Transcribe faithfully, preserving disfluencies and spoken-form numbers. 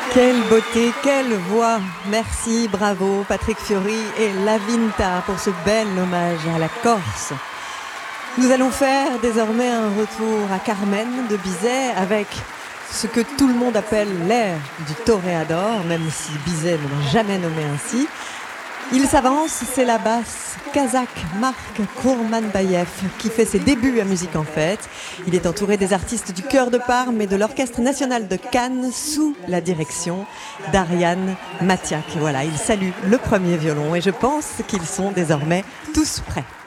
Quelle beauté, quelle voix. Merci, bravo Patrick Fiori et La Vinta pour ce bel hommage à la Corse. Nous allons faire désormais un retour à Carmen de Bizet avec ce que tout le monde appelle l'air du toréador, même si Bizet ne l'a jamais nommé ainsi. Il s'avance, c'est la basse kazakh Marc Kourmanbayev qui fait ses débuts à Musique en Fête. Il est entouré des artistes du Chœur de Parme et de l'Orchestre National de Cannes sous la direction d'Ariane Matiak. Voilà, il salue le premier violon et je pense qu'ils sont désormais tous prêts.